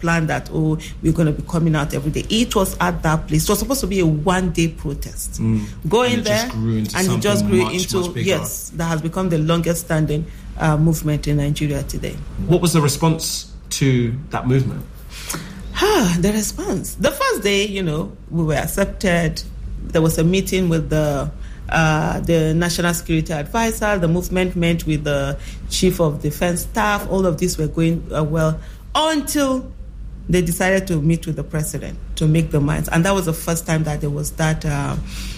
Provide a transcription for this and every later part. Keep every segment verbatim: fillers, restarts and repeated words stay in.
planned that, oh, we're going to be coming out every day. It was at that place. It was supposed to be a one-day protest. Mm. Go in and there, and it just grew much, into, much yes, that has become the longest-standing uh, movement in Nigeria today. What was the response to that movement? Ah, the response. The first day, you know, we were accepted. There was a meeting with the uh, the National Security Advisor. The movement met with the Chief of Defense Staff. All of this were going uh, well until they decided to meet with the president to make the minds. And that was the first time that there was that uh,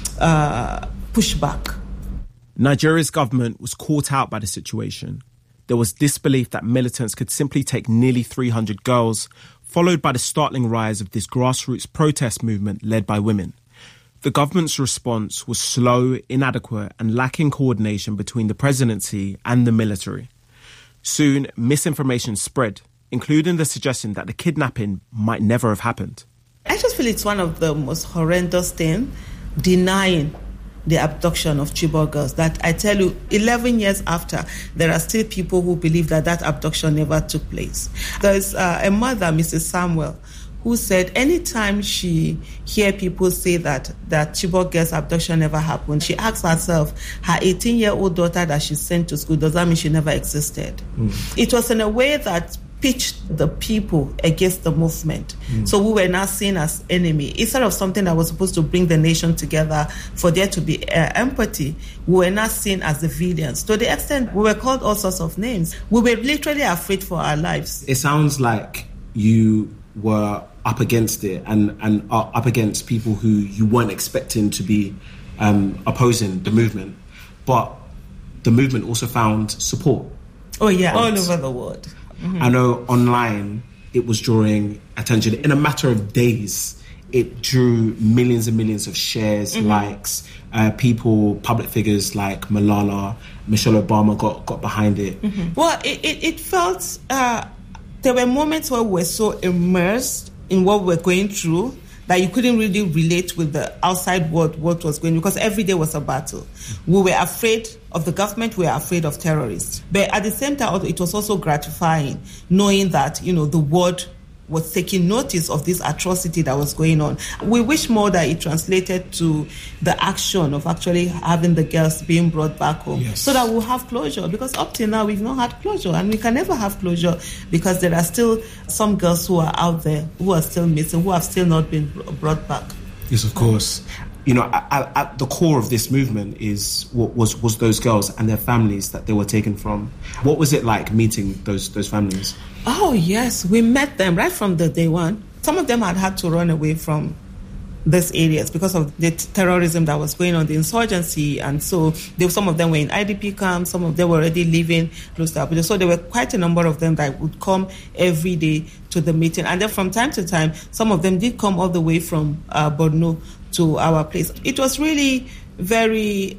uh, pushback. Nigeria's government was caught out by the situation. There was disbelief that militants could simply take nearly three hundred girls, followed by the startling rise of this grassroots protest movement led by women. The government's response was slow, inadequate, and lacking coordination between the presidency and the military. Soon, misinformation spread, including the suggestion that the kidnapping might never have happened. I just feel it's one of the most horrendous things, denying the abduction of Chibok girls. That I tell you, eleven years after, there are still people who believe that that abduction never took place. There's uh, a mother, Missus Samuel, who said anytime she hear people say that that Chibok girls abduction never happened, she asks herself, her eighteen-year-old daughter that she sent to school, does that mean she never existed? Mm. It was in a way that pitched the people against the movement. Mm. So we were now seen as enemy. Instead of something that was supposed to bring the nation together, for there to be uh, empathy, we were not seen as the villains. To the extent we were called all sorts of names. We were literally afraid for our lives. It sounds like you were up against it and, and are up against people who you weren't expecting to be um, opposing the movement. But the movement also found support. Oh, yeah, all over the world. Mm-hmm. I know online it was drawing attention. In a matter of days, it drew millions and millions of shares, mm-hmm. likes. Uh, people, public figures like Malala, Michelle Obama got, got behind it. Mm-hmm. Well, it, it, it felt... Uh, there were moments where we were so immersed in what we were going through that you couldn't really relate with the outside world, what was going on, because every day was a battle. We were afraid of the government, we were afraid of terrorists. But at the same time, it was also gratifying knowing that, you know, the world was taking notice of this atrocity that was going on. We wish more that it translated to the action of actually having the girls being brought back home, yes. so that we'll have closure. Because up till now, we've not had closure, and we can never have closure because there are still some girls who are out there who are still missing, who have still not been brought back. Yes, of course. You know, at, at the core of this movement is what was was those girls and their families that they were taken from. What was it like meeting those those families? Oh, yes. We met them right from the day one. Some of them had had to run away from these areas because of the t- terrorism that was going on, the insurgency. And so they, some of them were in I D P camps, some of them were already living close to Abuja. So there were quite a number of them that would come every day to the meeting. And then from time to time, some of them did come all the way from uh, Borno to our place. It was really very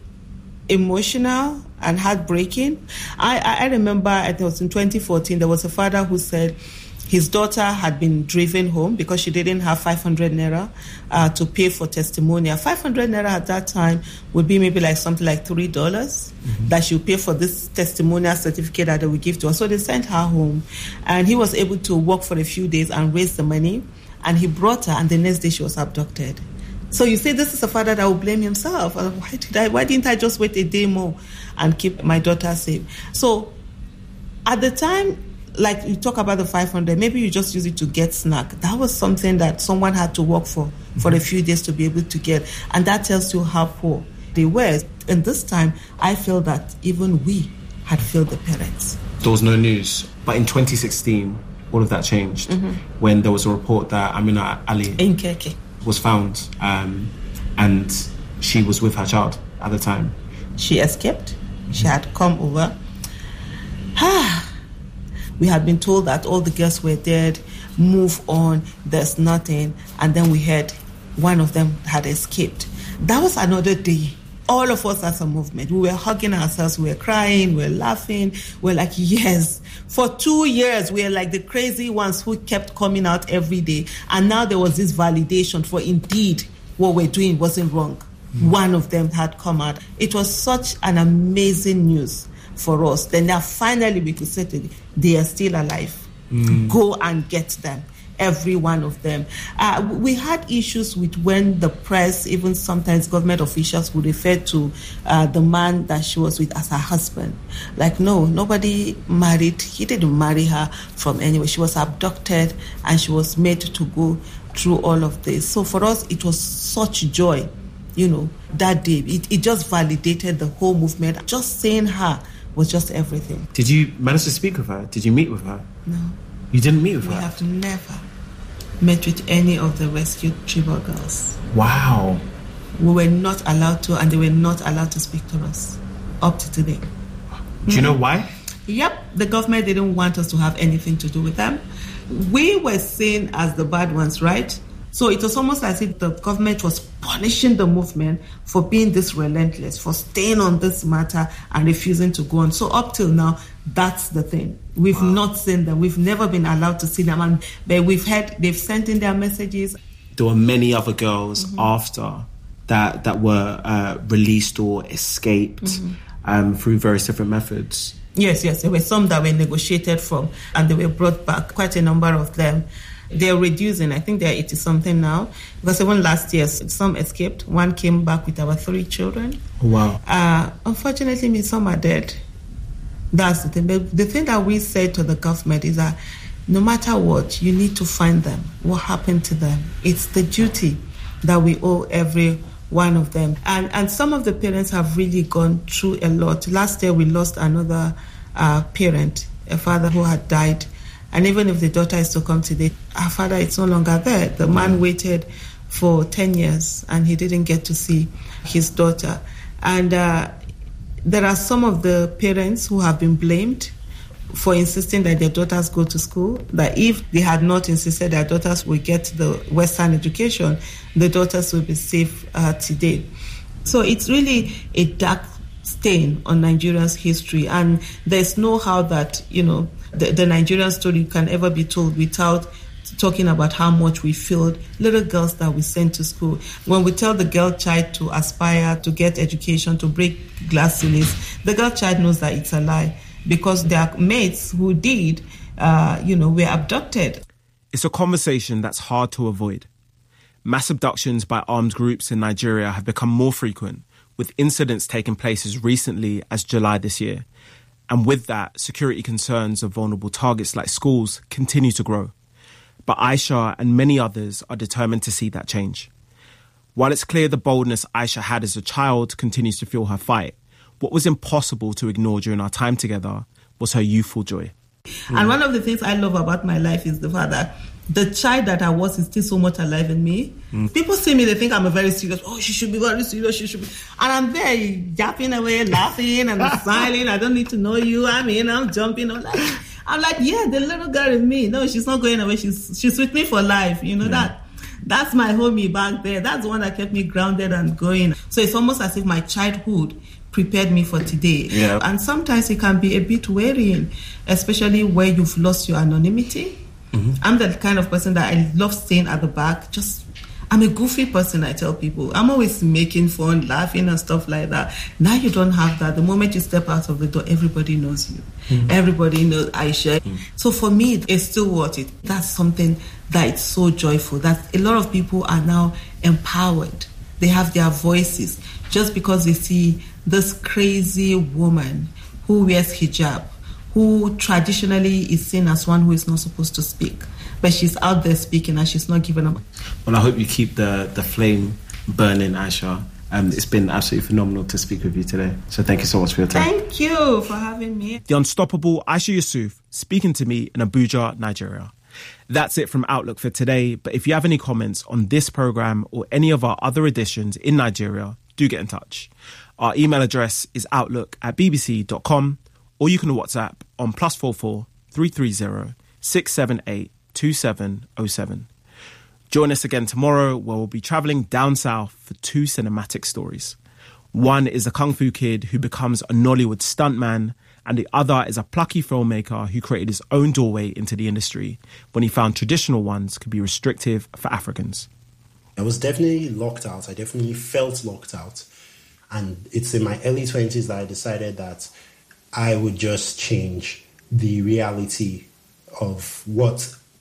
emotional and heartbreaking. I, I remember it was in twenty fourteen, there was a father who said his daughter had been driven home because she didn't have five hundred naira uh, to pay for testimonial. five hundred naira at that time would be maybe like something like three dollars mm-hmm. that she would pay for this testimonial certificate that they would give to her. So they sent her home, and he was able to work for a few days and raise the money, and he brought her, and the next day she was abducted. So you say this is a father that will blame himself. Why did I? Why didn't I just wait a day more and keep my daughter safe? So at the time, like you talk about the five hundred, maybe you just use it to get snack. That was something that someone had to work for mm-hmm. for a few days to be able to get, and that tells you how poor they were. And this time, I feel that even we had failed the parents. There was no news, but in twenty sixteen, all of that changed mm-hmm. when there was a report that Amina Ali in Keke was found, um, and she was with her child at the time. She escaped. She had come over. We had been told that all the girls were dead, move on, there's nothing. And then we heard one of them had escaped. That was another day. All of us as a movement, we were hugging ourselves, we were crying, we were laughing. We were like, yes. For two years, we were like the crazy ones who kept coming out every day. And now there was this validation for indeed what we're doing wasn't wrong. Mm. One of them had come out. It was such an amazing news for us. Then now finally we could say to them, they are still alive. Mm. Go and get them. every one of them. Uh, we had issues with when the press, even sometimes government officials, would refer to uh, the man that she was with as her husband. Like, no, nobody married. He didn't marry her from anywhere. She was abducted and she was made to go through all of this. So for us, it was such joy, you know, that day. It, it just validated the whole movement. Just seeing her was just everything. Did you manage to speak with her? Did you meet with her? No. You didn't meet with we her? We have never met with any of the rescued Chibok girls. Wow. We were not allowed to, and they were not allowed to speak to us up to today. Do you know why? Yep, the government didn't want us to have anything to do with them. We were seen as the bad ones, right? So it was almost as if the government was punishing the movement for being this relentless, for staying on this matter and refusing to go on. So up till now, that's the thing. We've wow. not seen them. We've never been allowed to see them. And but we've had, they've sent in their messages. There were many other girls mm-hmm. after that that were uh, released or escaped mm-hmm. um, through various different methods. Yes, yes. There were some that were negotiated from and they were brought back, quite a number of them. They're reducing. I think they're eighty-something now. Because even last year, some escaped. One came back with our three children. Wow. Uh, unfortunately, some are dead. That's the thing. But the thing that we said to the government is that no matter what, you need to find them. What happened to them? It's the duty that we owe every one of them. And and some of the parents have really gone through a lot. Last year, we lost another uh, parent, a father who had died. And even if the daughter is to come today, our father is no longer there. The man waited for ten years and he didn't get to see his daughter. And uh, there are some of the parents who have been blamed for insisting that their daughters go to school, that if they had not insisted their daughters will get the Western education, the daughters will be safe uh, today. So it's really a dark stain on Nigeria's history. And there's no how that, you know, the, the Nigerian story can ever be told without talking about how much we failed little girls that we sent to school. When we tell the girl child to aspire, to get education, to break glass ceilings, the girl child knows that it's a lie because their mates who did, uh, you know, were abducted. It's a conversation that's hard to avoid. Mass abductions by armed groups in Nigeria have become more frequent, with incidents taking place as recently as July this year. And with that, security concerns of vulnerable targets like schools continue to grow. But Aisha and many others are determined to see that change. While it's clear the boldness Aisha had as a child continues to fuel her fight, what was impossible to ignore during our time together was her youthful joy. Mm. And one of the things I love about my life is the fact that the child that I was is still so much alive in me. Mm. People see me, they think I'm a very serious, oh, she should be very serious, she should be. And I'm there yapping away, laughing and smiling. I don't need to know you. I mean, I'm jumping. I'm like, I'm like, yeah, the little girl in me. No, she's not going away. She's she's with me for life. You know, yeah. that that's my homie back there. That's the one that kept me grounded and going. So it's almost as if my childhood prepared me for today. Yeah. And sometimes it can be a bit wearying, especially where you've lost your anonymity. Mm-hmm. I'm the kind of person that I love staying at the back. Just, I'm a goofy person, I tell people. I'm always making fun, laughing and stuff like that. Now you don't have that. The moment you step out of the door, everybody knows you. Mm-hmm. Everybody knows Aisha. Mm-hmm. So for me, it's still worth it. That's something that is so joyful. That a lot of people are now empowered. They have their voices just because they see this crazy woman who wears hijab, who traditionally is seen as one who is not supposed to speak. But she's out there speaking and she's not giving up. Well, I hope you keep the, the flame burning, Aisha. Um, it's been absolutely phenomenal to speak with you today. So thank you so much for your time. Thank you for having me. The unstoppable Aisha Yusuf speaking to me in Abuja, Nigeria. That's it from Outlook for today. But if you have any comments on this programme or any of our other editions in Nigeria, do get in touch. Our email address is outlook at b b c dot com, or you can WhatsApp on plus four four three three zero six seven eight two seven zero seven. Join us again tomorrow where we'll be travelling down south for two cinematic stories. One is a Kung Fu kid who becomes a Nollywood stuntman, and the other is a plucky filmmaker who created his own doorway into the industry when he found traditional ones could be restrictive for Africans. I was definitely locked out. I definitely felt locked out. And it's in my early twenties that I decided that I would just change the reality of what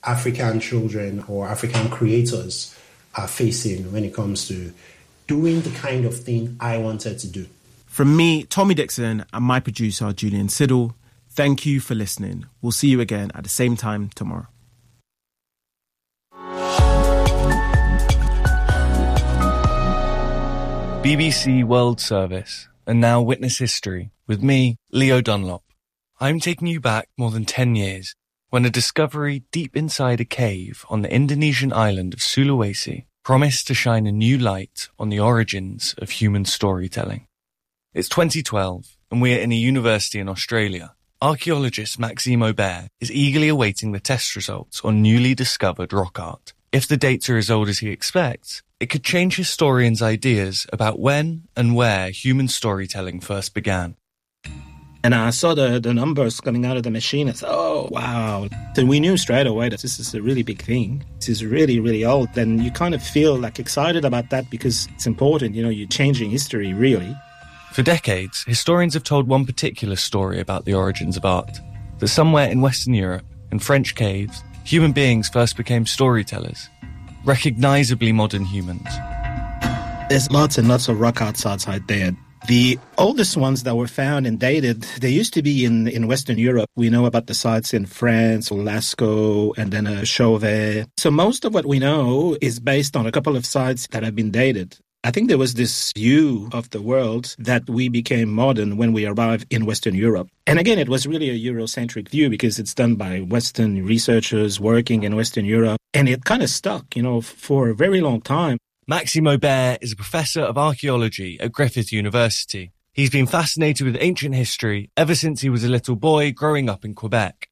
African children or African creators are facing when it comes to doing the kind of thing I wanted to do. From me, Tommy Dixon, and my producer, Julian Siddle, thank you for listening. We'll see you again at the same time tomorrow. B B C World Service, and now Witness History, with me, Leo Dunlop. I'm taking you back more than ten years, when a discovery deep inside a cave on the Indonesian island of Sulawesi promised to shine a new light on the origins of human storytelling. It's twenty twelve, and we're in a university in Australia. Archaeologist Maxime Aubert is eagerly awaiting the test results on newly discovered rock art. If the dates are as old as he expects, it could change historians' ideas about when and where human storytelling first began. And I saw the, the numbers coming out of the machine. I said, oh, wow. Then we knew straight away that this is a really big thing. This is really, really old. Then you kind of feel like excited about that because it's important. You know, you're changing history, really. For decades, historians have told one particular story about the origins of art. That somewhere in Western Europe, in French caves, human beings first became storytellers. Recognisably modern humans. There's lots and lots of rock art sites out there. The oldest ones that were found and dated, they used to be in, in Western Europe. We know about the sites in France, Lascaux, and then uh, Chauvet. So most of what we know is based on a couple of sites that have been dated. I think there was this view of the world that we became modern when we arrived in Western Europe. And again, it was really a Eurocentric view because it's done by Western researchers working in Western Europe. And it kind of stuck, you know, for a very long time. Maxime Aubert is a professor of archaeology at Griffith University. He's been fascinated with ancient history ever since he was a little boy growing up in Quebec.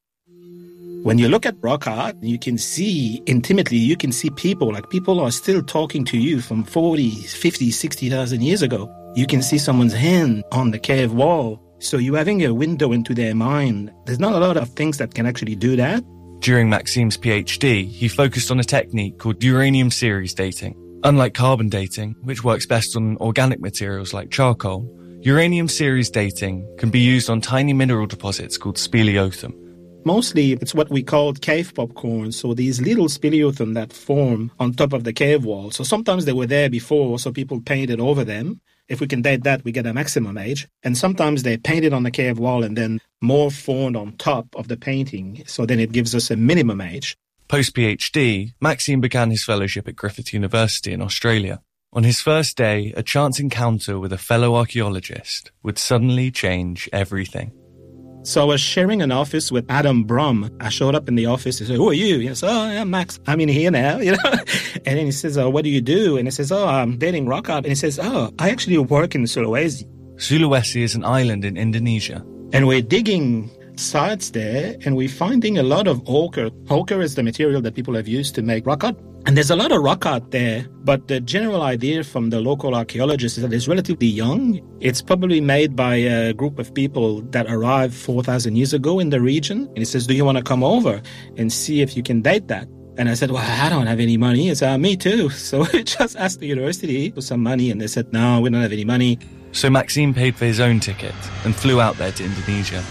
When you look at rock art, you can see intimately, you can see people, like people are still talking to you from forty, fifty, sixty thousand years ago. You can see someone's hand on the cave wall. So you're having a window into their mind. There's not a lot of things that can actually do that. During Maxime's PhD, he focused on a technique called uranium series dating. Unlike carbon dating, which works best on organic materials like charcoal, uranium series dating can be used on tiny mineral deposits called speleothem. Mostly, it's what we call cave popcorn. So these little speleothem that form on top of the cave wall. So sometimes they were there before, so people painted over them. If we can date that, we get a maximum age. And sometimes they painted on the cave wall and then more formed on top of the painting. So then it gives us a minimum age. Post-PhD, Maxime began his fellowship at Griffith University in Australia. On his first day, a chance encounter with a fellow archaeologist would suddenly change everything. So I was sharing an office with Adam Brum. I showed up in the office. He said, who are you? He said, oh, yeah, Max. I'm in here now, you know. And then he says, oh, what do you do? And he says, oh, I'm dating rock art. And he says, oh, I actually work in Sulawesi. Sulawesi is an island in Indonesia. And we're digging sites there, and we're finding a lot of ochre. Ochre is the material that people have used to make rock art. And there's a lot of rock art there, but the general idea from the local archaeologists is that it's relatively young. It's probably made by a group of people that arrived four thousand years ago in the region. And he says, do you want to come over and see if you can date that? And I said, well, I don't have any money. He said, me too. So we just asked the university for some money, and they said, no, we don't have any money. So Maxime paid for his own ticket and flew out there to Indonesia.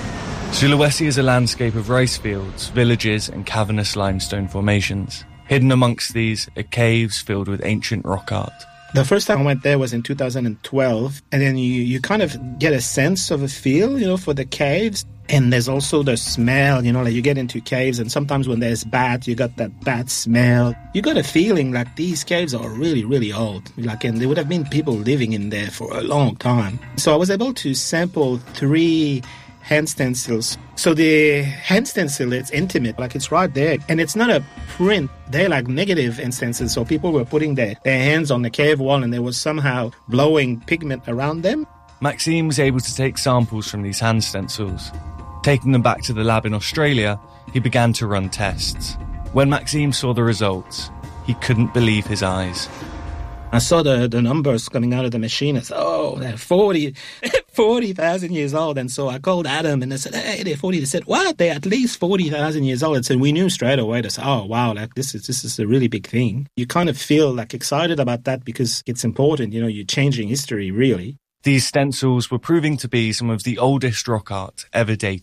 Sulawesi is a landscape of rice fields, villages, and cavernous limestone formations. Hidden amongst these are caves filled with ancient rock art. The first time I went there was in two thousand twelve, and then you, you kind of get a sense of a feel, you know, for the caves. And there's also the smell, you know, like you get into caves, and sometimes when there's bat, you got that bat smell. You got a feeling like these caves are really, really old. Like, and there would have been people living in there for a long time. So I was able to sample three hand stencils. So the hand stencil, it's intimate, like it's right there. And it's not a print. They're like negative instances. So people were putting their, their hands on the cave wall and they were somehow blowing pigment around them. Maxime was able to take samples from these hand stencils. Taking them back to the lab in Australia, he began to run tests. When Maxime saw the results, he couldn't believe his eyes. I saw the, the numbers coming out of the machine. I said, oh, they're forty, forty thousand years old. And so I called Adam and I said, hey, they're forty. They said, what? They're at least forty thousand years old. And so we knew straight away. They said, oh, wow, like this is this is a really big thing. You kind of feel like excited about that because it's important. You know, you're changing history, really. These stencils were proving to be some of the oldest rock art ever dated.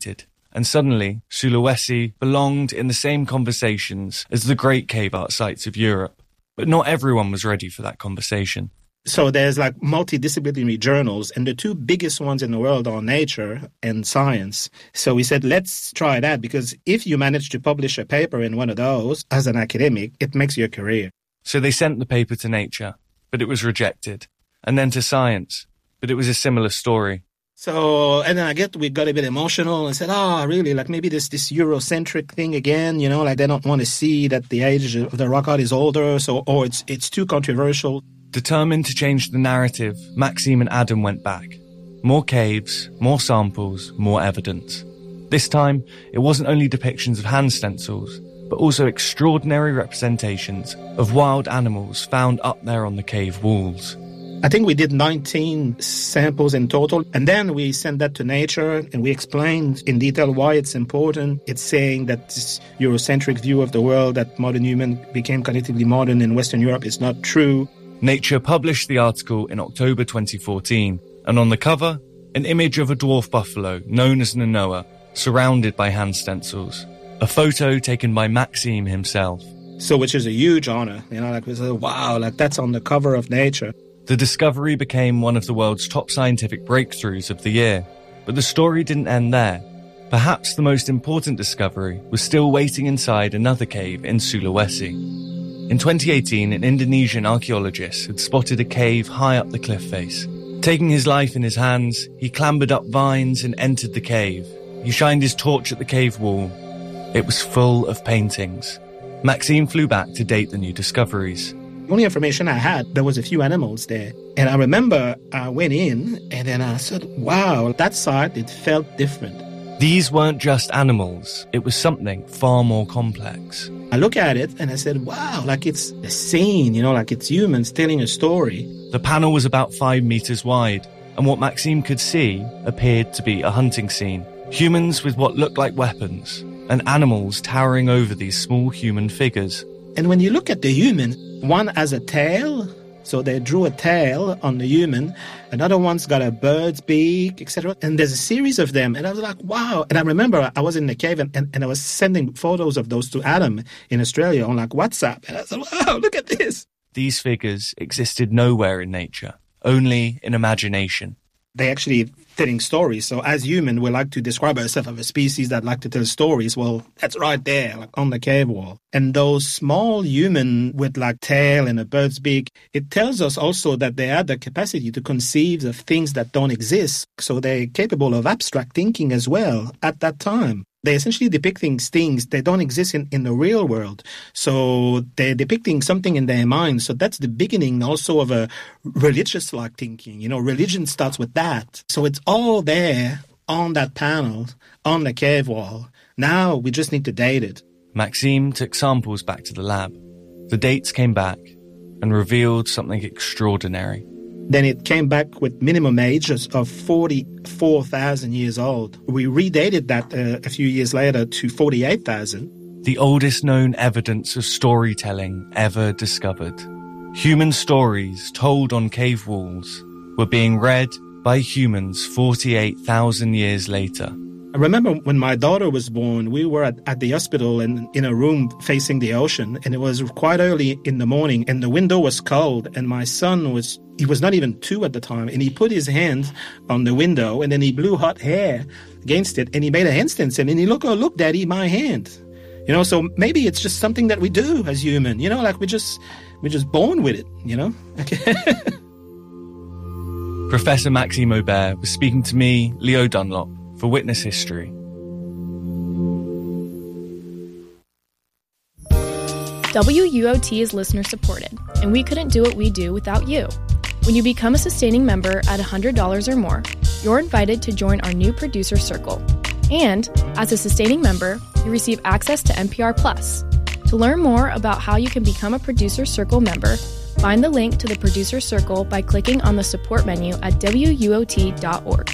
and suddenly Sulawesi belonged in the same conversations as the great cave art sites of Europe. But not everyone was ready for that conversation. So there's like multidisciplinary journals, and the two biggest ones in the world are Nature and Science. So we said, let's try that, because if you manage to publish a paper in one of those as an academic, it makes your career. So they sent the paper to Nature, but it was rejected. And then to Science, but it was a similar story. So, and then I get, we got a bit emotional and said, oh, really, like maybe this, this Eurocentric thing again, you know, like they don't want to see that the age of the rock art is older, so, or it's, it's too controversial. Determined to change the narrative, Maxime and Adam went back. More caves, more samples, more evidence. This time, it wasn't only depictions of hand stencils, but also extraordinary representations of wild animals found up there on the cave walls. I think we did nineteen samples in total, and then we sent that to Nature, and we explained in detail why it's important. It's saying that this Eurocentric view of the world, that modern human became collectively modern in Western Europe, is not true. Nature published the article in October twenty fourteen, and on the cover, an image of a dwarf buffalo known as Nanoa, surrounded by hand stencils. A photo taken by Maxime himself. So, which is a huge honor, you know, like, we said, wow, like that's on the cover of Nature. The discovery became one of the world's top scientific breakthroughs of the year, but the story didn't end there. Perhaps the most important discovery was still waiting inside another cave in Sulawesi. In twenty eighteen, an Indonesian archaeologist had spotted a cave high up the cliff face. Taking his life in his hands, he clambered up vines and entered the cave. He shined his torch at the cave wall. It was full of paintings. Maxime flew back to date the new discoveries. The only information I had, there was a few animals there. And I remember I went in and then I said, wow, that site, it felt different. These weren't just animals. It was something far more complex. I look at it and I said, wow, like it's a scene, you know, like it's humans telling a story. The panel was about five meters wide, and what Maxime could see appeared to be a hunting scene. Humans with what looked like weapons, and animals towering over these small human figures. And when you look at the human, one has a tail, so they drew a tail on the human. Another one's got a bird's beak, et cetera. And there's a series of them. And I was like, wow. And I remember I was in the cave and, and, and I was sending photos of those to Adam in Australia on like WhatsApp. And I said, wow, look at this. These figures existed nowhere in nature, only in imagination. They actually telling stories. So as human, we like to describe ourselves as a species that like to tell stories. Well, that's right there, like on the cave wall. And those small human with like tail and a bird's beak, it tells us also that they had the capacity to conceive of things that don't exist. So they're capable of abstract thinking as well at that time. They're essentially depicting things that don't exist in, in the real world. So they're depicting something in their mind. So that's the beginning also of a religious-like thinking. You know, religion starts with that. So it's all there on that panel, on the cave wall. Now we just need to date it. Maxime took samples back to the lab. The dates came back and revealed something extraordinary. Then it came back with minimum ages of forty-four thousand years old. We redated that uh, a few years later to forty-eight thousand. The oldest known evidence of storytelling ever discovered. Human stories told on cave walls were being read by humans forty-eight thousand years later. I remember when my daughter was born, we were at, at the hospital and in a room facing the ocean, and it was quite early in the morning, and the window was cold, and my son was, he was not even two at the time, and he put his hand on the window, and then he blew hot air against it, and he made a handstand, and he look, oh, look, Daddy, my hand. You know, so maybe it's just something that we do as human, you know, like we just, we're just born with it, you know? Professor Maxime Aubert was speaking to me, Leo Dunlop, for Witness History. W U O T is listener supported, and we couldn't do what we do without you. When you become a sustaining member at one hundred dollars or more, you're invited to join our new producer circle. And as a sustaining member, you receive access to N P R Plus. To learn more about how you can become a producer circle member, find the link to the producer circle by clicking on the support menu at W U O T dot org.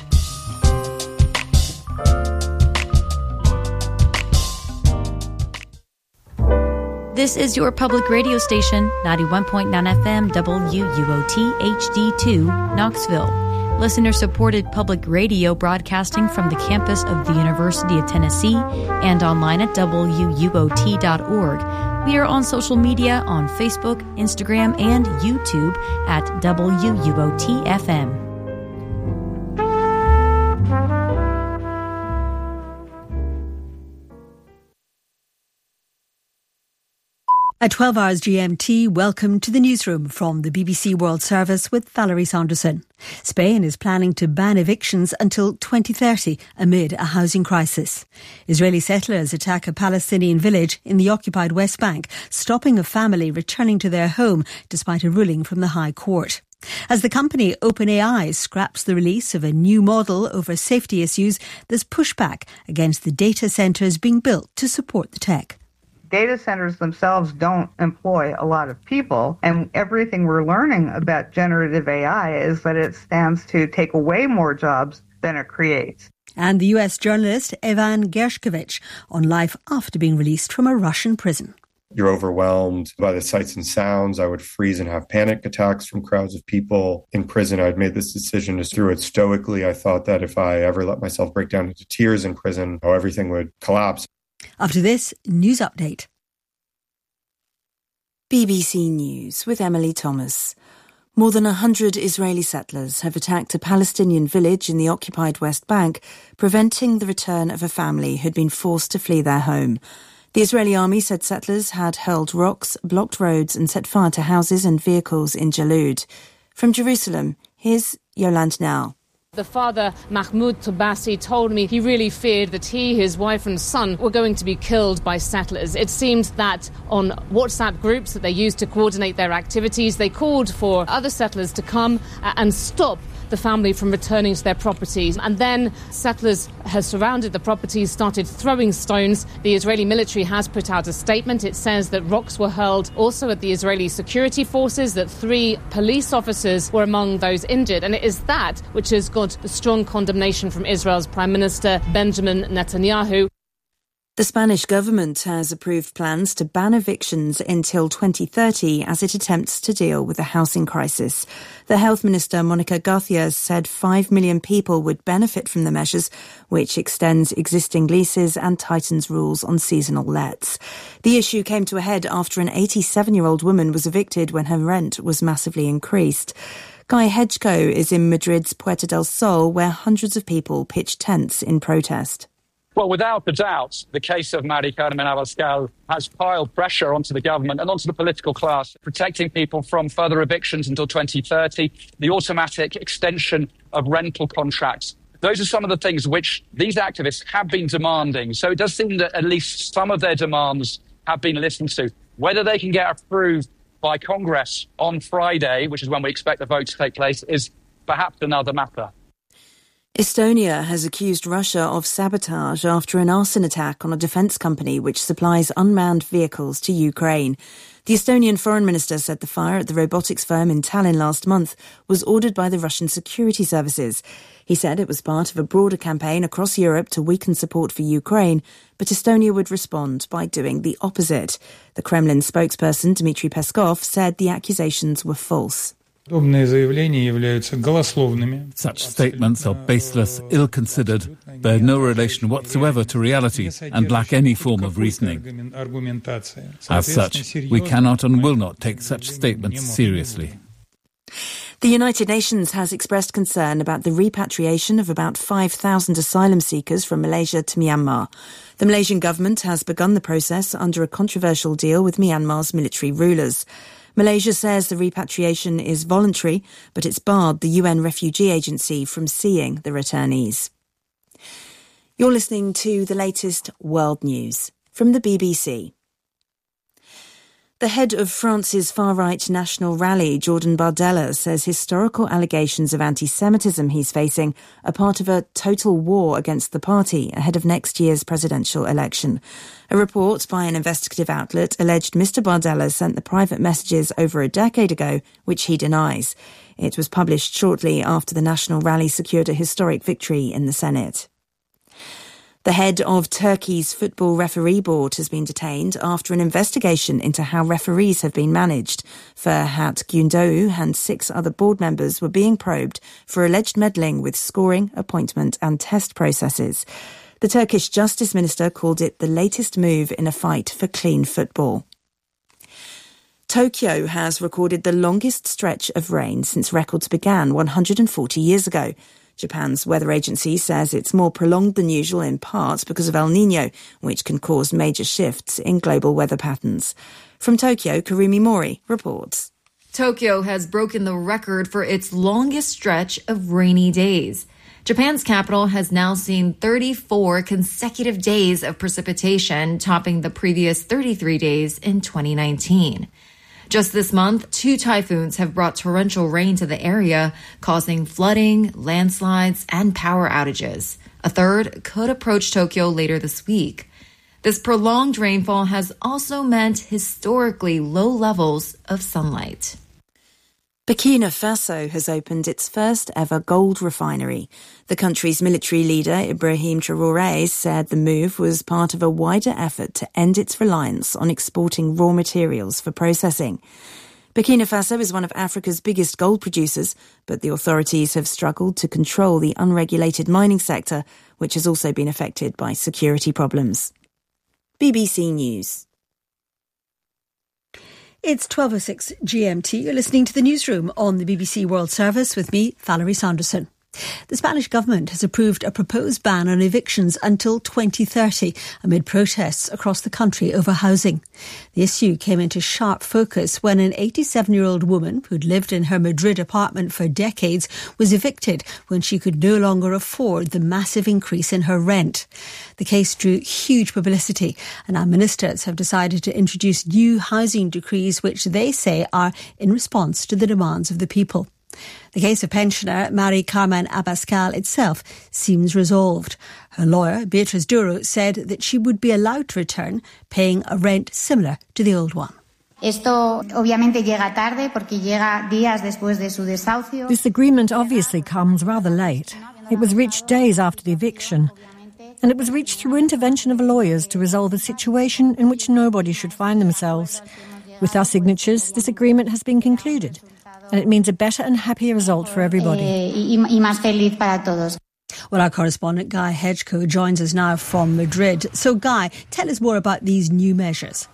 This is your public radio station, ninety-one point nine F M W U O T H D two, Knoxville. listener-supported public radio broadcasting from the campus of the University of Tennessee and online at W U O T dot org. We are on social media on Facebook, Instagram, and YouTube at W U O T F M. At twelve hours G M T, welcome to the newsroom from the B B C World Service with Valerie Saunderson. Spain is planning to ban evictions until twenty thirty amid a housing crisis. Israeli settlers attack a Palestinian village in the occupied West Bank, stopping a family returning to their home despite a ruling from the High Court. As the company OpenAI scraps the release of a new model over safety issues, there's pushback against the data centres being built to support the tech. Data centers themselves don't employ a lot of people, and everything we're learning about generative A I is that it stands to take away more jobs than it creates. And the U S journalist Evan Gershkovich on life after being released from a Russian prison. You're overwhelmed by the sights and sounds. I would freeze and have panic attacks from crowds of people in prison. I'd made this decision to through it stoically. I thought that if I ever let myself break down into tears in prison, how everything would collapse. After this, news update. B B C News with Emily Thomas. More than one hundred Israeli settlers have attacked a Palestinian village in the occupied West Bank, preventing the return of a family who'd been forced to flee their home. The Israeli army said settlers had hurled rocks, blocked roads and set fire to houses and vehicles in Jalud. From Jerusalem, here's Yolande Now. The father, Mahmoud Tobassi, told me he really feared that he, his wife and son were going to be killed by settlers. It seems that on WhatsApp groups that they used to coordinate their activities, they called for other settlers to come and stop the family from returning to their properties. And then settlers have surrounded the properties, started throwing stones. The Israeli military has put out a statement. It says that rocks were hurled also at the Israeli security forces, that three police officers were among those injured. And it is that which has got the strong condemnation from Israel's Prime Minister Benjamin Netanyahu. The Spanish government has approved plans to ban evictions until twenty thirty as it attempts to deal with the housing crisis. The Health Minister, Monica Garcia, said five million people would benefit from the measures, which extends existing leases and tightens rules on seasonal lets. The issue came to a head after an eighty-seven-year-old woman was evicted when her rent was massively increased. Guy Hedgecoe is in Madrid's Puerta del Sol, where hundreds of people pitched tents in protest. Well, without a doubt, the case of Mari Carmen Abascal has piled pressure onto the government and onto the political class, protecting people from further evictions until twenty thirty, the automatic extension of rental contracts. Those are some of the things which these activists have been demanding. So it does seem that at least some of their demands have been listened to. Whether they can get approved by Congress on Friday, which is when we expect the vote to take place, is perhaps another matter. Estonia has accused Russia of sabotage after an arson attack on a defence company which supplies unmanned vehicles to Ukraine. The Estonian foreign minister said the fire at the robotics firm in Tallinn last month was ordered by the Russian security services. He said it was part of a broader campaign across Europe to weaken support for Ukraine, but Estonia would respond by doing the opposite. The Kremlin spokesperson, Dmitry Peskov, said the accusations were false. Such statements are baseless, ill-considered, bear no relation whatsoever to reality, and lack any form of reasoning. As such, we cannot and will not take such statements seriously. The United Nations has expressed concern about the repatriation of about five thousand asylum seekers from Malaysia to Myanmar. The Malaysian government has begun the process under a controversial deal with Myanmar's military rulers. Malaysia says the repatriation is voluntary, but it's barred the U N Refugee Agency from seeing the returnees. You're listening to the latest world news from the B B C. The head of France's far-right National Rally, Jordan Bardella, says historical allegations of anti-Semitism he's facing are part of a total war against the party ahead of next year's presidential election. A report by an investigative outlet alleged Mister Bardella sent the private messages over a decade ago, which he denies. It was published shortly after the National Rally secured a historic victory in the Senate. The head of Turkey's Football Referee Board has been detained after an investigation into how referees have been managed. Ferhat Gündoğdu and six other board members were being probed for alleged meddling with scoring, appointment and test processes. The Turkish Justice Minister called it the latest move in a fight for clean football. Tokyo has recorded the longest stretch of rain since records began one hundred forty years ago. Japan's weather agency says it's more prolonged than usual in part because of El Niño, which can cause major shifts in global weather patterns. From Tokyo, Karumi Mori reports. Tokyo has broken the record for its longest stretch of rainy days. Japan's capital has now seen thirty-four consecutive days of precipitation, topping the previous thirty-three days in twenty nineteen. Just this month, two typhoons have brought torrential rain to the area, causing flooding, landslides, and power outages. A third could approach Tokyo later this week. This prolonged rainfall has also meant historically low levels of sunlight. Burkina Faso has opened its first ever gold refinery. The country's military leader, Ibrahim Traoré, said the move was part of a wider effort to end its reliance on exporting raw materials for processing. Burkina Faso is one of Africa's biggest gold producers, but the authorities have struggled to control the unregulated mining sector, which has also been affected by security problems. B B C News. It's twelve oh six G M T. You're listening to the newsroom on the B B C World Service with me, Valerie Sanderson. The Spanish government has approved a proposed ban on evictions until twenty thirty amid protests across the country over housing. The issue came into sharp focus when an eighty-seven-year-old woman who'd lived in her Madrid apartment for decades was evicted when she could no longer afford the massive increase in her rent. The case drew huge publicity, and our ministers have decided to introduce new housing decrees which they say are in response to the demands of the people. The case of pensioner Mari Carmen Abascal itself seems resolved. Her lawyer, Beatriz Duro, said that she would be allowed to return, paying a rent similar to the old one. This agreement obviously comes rather late. It was reached days after the eviction. And it was reached through intervention of lawyers to resolve a situation in which nobody should find themselves. With our signatures, this agreement has been concluded. And it means a better and happier result for everybody. Well, our correspondent Guy Hedgecoe joins us now from Madrid. So, Guy, tell us more about these new measures.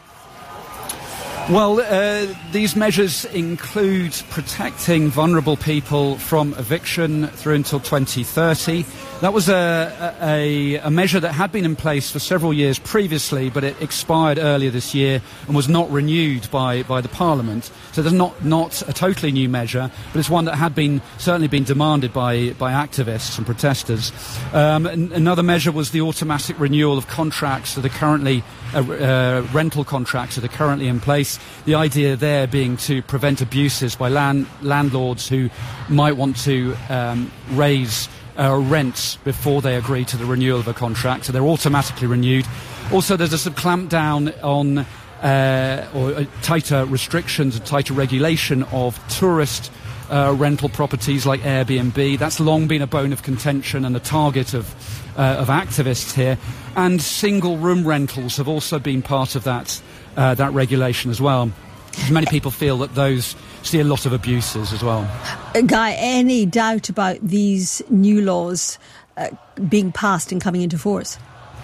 Well, uh, these measures include protecting vulnerable people from eviction through until twenty thirty. That was a, a, a measure that had been in place for several years previously, but it expired earlier this year and was not renewed by, by the Parliament. So it's not, not a totally new measure, but it's one that had been certainly been demanded by, by activists and protesters. Um, and another measure was the automatic renewal of contracts that are currently, uh, uh, rental contracts that are currently in place. The idea there being to prevent abuses by land, landlords who might want to um, raise Uh, rents before they agree to the renewal of a contract, so they're automatically renewed. Also, there's a sort of clampdown on uh, or uh, tighter restrictions and tighter regulation of tourist uh, rental properties like Airbnb. That's long been a bone of contention and a target of uh, of activists here. And single room rentals have also been part of that uh, that regulation as well. Many people feel that those see a lot of abuses as well. Uh, Guy, any doubt about these new laws uh, being passed and coming into force?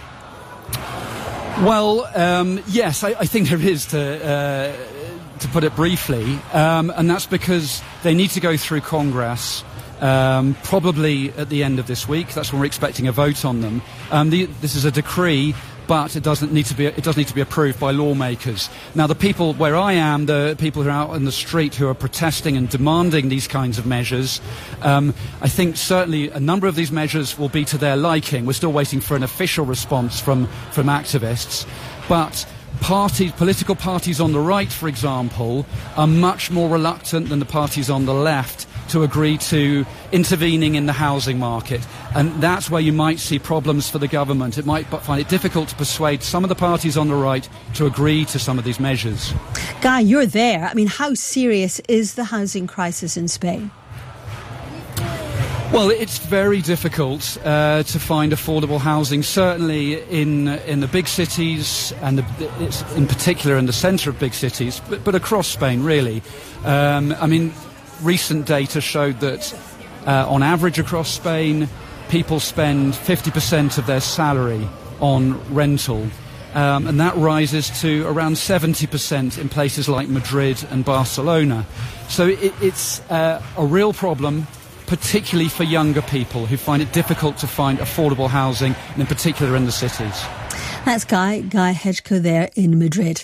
Well, um, yes, I, I think there is, to uh, to put it briefly, um, and that's because they need to go through Congress. Um, probably at the end of this week. That's when we're expecting a vote on them. Um, the, this is a decree, but it doesn't need to be. It does need to be approved by lawmakers. Now, the people where I am, the people who are out in the street who are protesting and demanding these kinds of measures, um, I think certainly a number of these measures will be to their liking. We're still waiting for an official response from from activists, but parties, political parties on the right, for example, are much more reluctant than the parties on the left to agree to intervening in the housing market. And that's where you might see problems for the government. It might find it difficult to persuade some of the parties on the right to agree to some of these measures. Guy, you're there. I mean, how serious is the housing crisis in Spain? Well, it's very difficult uh, to find affordable housing, certainly in in the big cities, and the, it's in particular in the centre of big cities, but, but across Spain, really. Um, I mean, recent data showed that uh, on average across Spain, people spend fifty percent of their salary on rental. Um, and that rises to around seventy percent in places like Madrid and Barcelona. So it, it's uh, a real problem, particularly for younger people who find it difficult to find affordable housing, and in particular in the cities. That's Guy, Guy Hedgeco there in Madrid.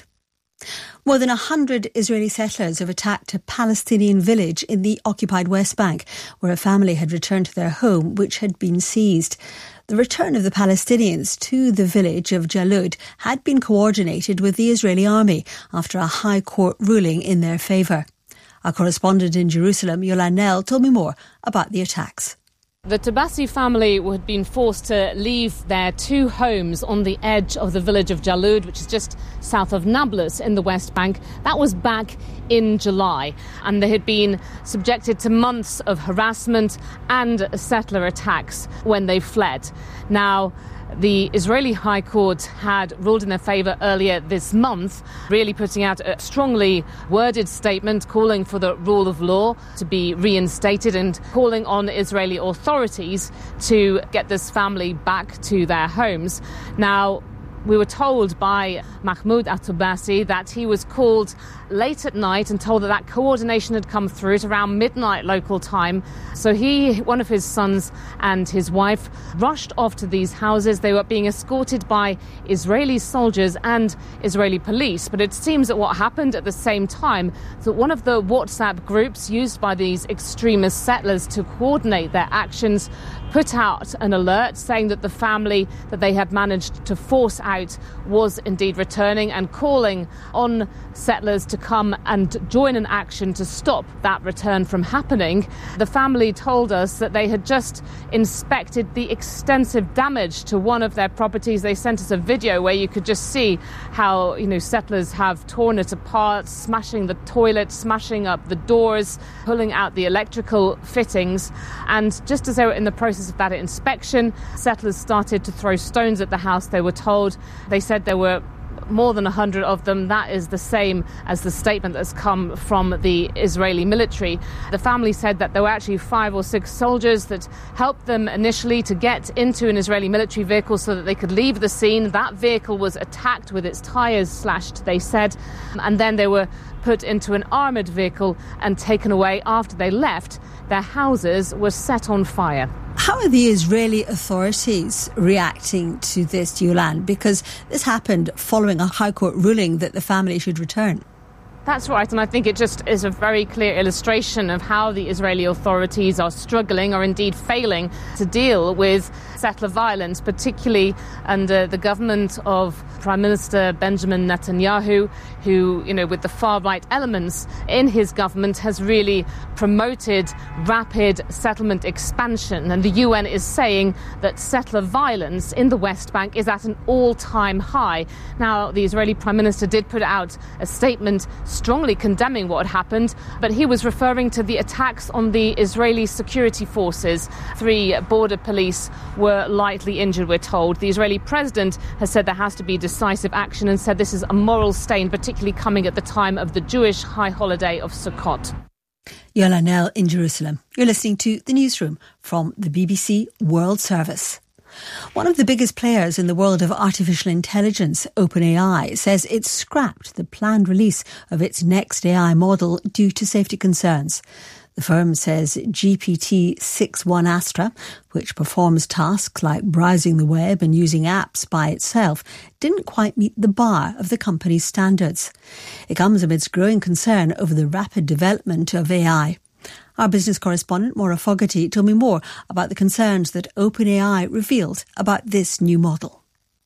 More than one hundred Israeli settlers have attacked a Palestinian village in the occupied West Bank, where a family had returned to their home, which had been seized. The return of the Palestinians to the village of Jalud had been coordinated with the Israeli army after a high court ruling in their favour. Our correspondent in Jerusalem, Yolan Nell, told me more about the attacks. The Tabassi family had been forced to leave their two homes on the edge of the village of Jalud, which is just south of Nablus in the West Bank. That was back in July, and they had been subjected to months of harassment and settler attacks when they fled. Now, the Israeli High Court had ruled in their favour earlier this month, really putting out a strongly worded statement calling for the rule of law to be reinstated and calling on Israeli authorities to get this family back to their homes. Now, we were told by Mahmoud Atubassi that he was called late at night and told that that coordination had come through at around midnight local time. So he, one of his sons and his wife rushed off to these houses. They were being escorted by Israeli soldiers and Israeli police. But it seems that what happened at the same time, that one of the WhatsApp groups used by these extremist settlers to coordinate their actions put out an alert saying that the family that they had managed to force out was indeed returning, and calling on settlers to come and join an action to stop that return from happening. The family told us that they had just inspected the extensive damage to one of their properties. They sent us a video where you could just see how, you know, settlers have torn it apart, smashing the toilet, smashing up the doors, pulling out the electrical fittings. And just as they were in the process of that inspection, settlers started to throw stones at the house, they were told. They said there were more than one hundred of them. That is the same as the statement that's come from the Israeli military. The family said that there were actually five or six soldiers that helped them initially to get into an Israeli military vehicle so that they could leave the scene. That vehicle was attacked with its tyres slashed, they said, and then they were put into an armoured vehicle and taken away. After they left, their houses were set on fire. How are the Israeli authorities reacting to this, Yolan? Because this happened following a High Court ruling that the family should return. That's right, and I think it just is a very clear illustration of how the Israeli authorities are struggling, or indeed failing, to deal with settler violence, particularly under the government of Prime Minister Benjamin Netanyahu, who, you know, with the far-right elements in his government, has really promoted rapid settlement expansion. And the U N is saying that settler violence in the West Bank is at an all-time high. Now, the Israeli Prime Minister did put out a statement strongly condemning what had happened, but he was referring to the attacks on the Israeli security forces. Three border police were lightly injured, we're told. The Israeli president has said there has to be decisive action and said this is a moral stain, particularly coming at the time of the Jewish high holiday of Sukkot. Yolan Nell in Jerusalem. You're listening to The Newsroom from the B B C World Service. One of the biggest players in the world of artificial intelligence, OpenAI, says it's scrapped the planned release of its next A I model due to safety concerns. The firm says G P T six one Astra, which performs tasks like browsing the web and using apps by itself, didn't quite meet the bar of the company's standards. It comes amidst growing concern over the rapid development of A I. Our business correspondent, Maura Fogarty, told me more about the concerns that OpenAI revealed about this new model.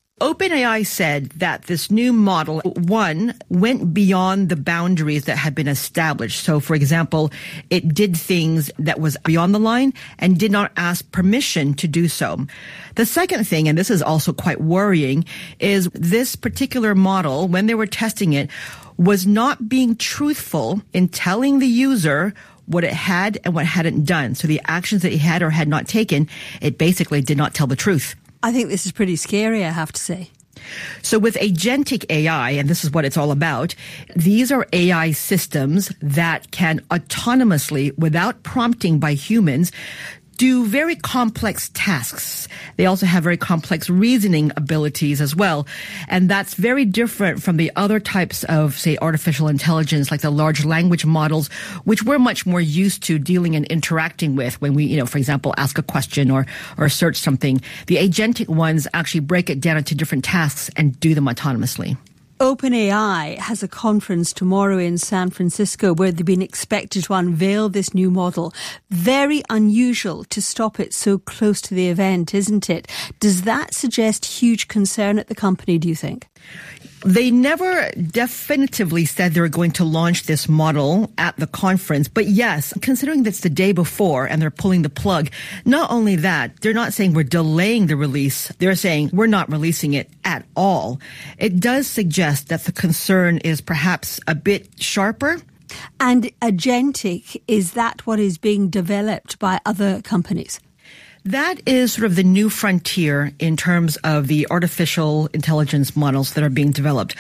OpenAI said that this new model, one, went beyond the boundaries that had been established. So, for example, it did things that was beyond the line and did not ask permission to do so. The second thing, and this is also quite worrying, is this particular model, when they were testing it, was not being truthful in telling the user what it had and what it hadn't done. So the actions that it had or had not taken, it basically did not tell the truth. I think this is pretty scary, I have to say. So with agentic A I, and this is what it's all about, these are A I systems that can autonomously, without prompting by humans, do very complex tasks. They also have very complex reasoning abilities as well. And that's very different from the other types of, say, artificial intelligence, like the large language models, which we're much more used to dealing and interacting with when we, you know, for example, ask a question or, or search something. The agentic ones actually break it down into different tasks and do them autonomously. OpenAI has a conference tomorrow in San Francisco where they've been expected to unveil this new model. Very unusual to stop it so close to the event, isn't it? Does that suggest huge concern at the company, do you think? They never definitively said they were going to launch this model at the conference. But yes, considering that's the day before and they're pulling the plug, not only that, they're not saying we're delaying the release. They're saying we're not releasing it at all. It does suggest that the concern is perhaps a bit sharper. And agentic, is that what is being developed by other companies? That is sort of the new frontier in terms of the artificial intelligence models that are being developed.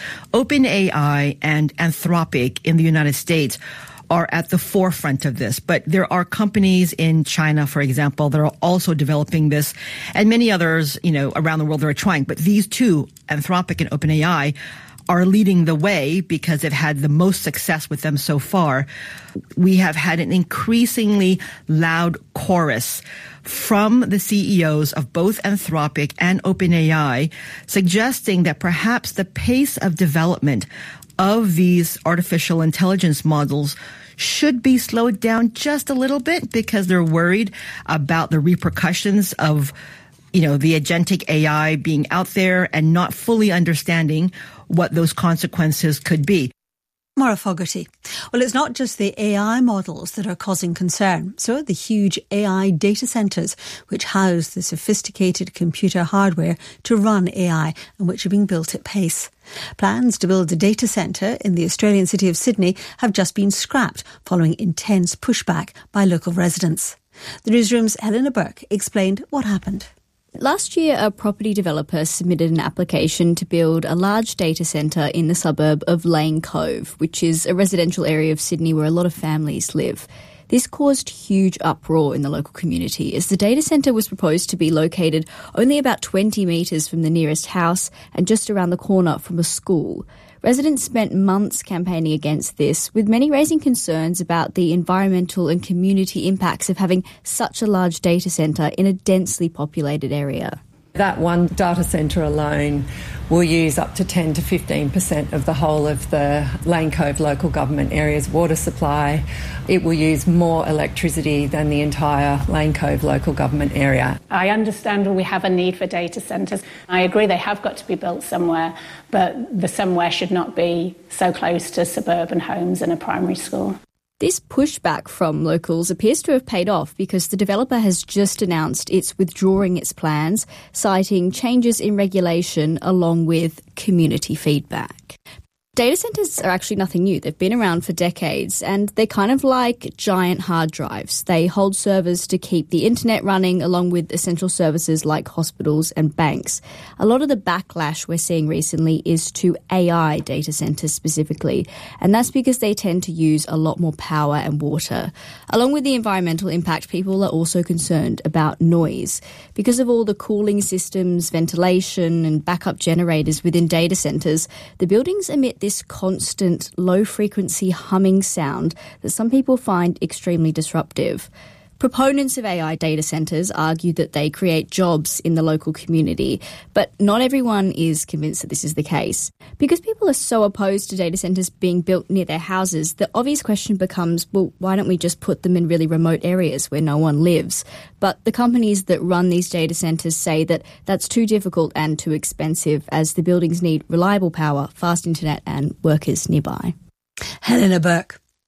OpenAI and Anthropic in the United States are at the forefront of this, but there are companies in China, for example, that are also developing this, and many others, you know, around the world that are trying. But these two, Anthropic and OpenAI, are leading the way because they've had the most success with them so far. We have had an increasingly loud chorus from the C E Os of both Anthropic and OpenAI suggesting that perhaps the pace of development of these artificial intelligence models should be slowed down just a little bit because they're worried about the repercussions of, you know, the agentic A I being out there and not fully understanding what those consequences could be. Maura Fogarty. Well, it's not just the A I models that are causing concern. So the huge A I data centres, which house the sophisticated computer hardware to run A I and which are being built at pace. Plans to build a data centre in the Australian city of Sydney have just been scrapped following intense pushback by local residents. The Newsroom's Helena Burke explained what happened. Last year, a property developer submitted an application to build a large data centre in the suburb of Lane Cove, which is a residential area of Sydney where a lot of families live. This caused huge uproar in the local community as the data centre was proposed to be located only about twenty metres from the nearest house and just around the corner from a school. Residents spent months campaigning against this, with many raising concerns about the environmental and community impacts of having such a large data centre in a densely populated area. That one data centre alone will use up to ten to fifteen percent of the whole of the Lane Cove local government area's water supply. It will use more electricity than the entire Lane Cove local government area. I understand we have a need for data centres. I agree they have got to be built somewhere, but the somewhere should not be so close to suburban homes and a primary school. This pushback from locals appears to have paid off because the developer has just announced it's withdrawing its plans, citing changes in regulation along with community feedback. Data centres are actually nothing new. They've been around for decades and they're kind of like giant hard drives. They hold servers to keep the internet running along with essential services like hospitals and banks. A lot of the backlash we're seeing recently is to A I data centres specifically, and that's because they tend to use a lot more power and water. Along with the environmental impact, people are also concerned about noise. Because of all the cooling systems, ventilation and backup generators within data centres, the buildings emit this constant low-frequency humming sound that some people find extremely disruptive. Proponents of A I data centres argue that they create jobs in the local community, but not everyone is convinced that this is the case. Because people are so opposed to data centres being built near their houses, the obvious question becomes, well, why don't we just put them in really remote areas where no one lives? But the companies that run these data centres say that that's too difficult and too expensive, as the buildings need reliable power, fast internet and workers nearby. Helena Burke.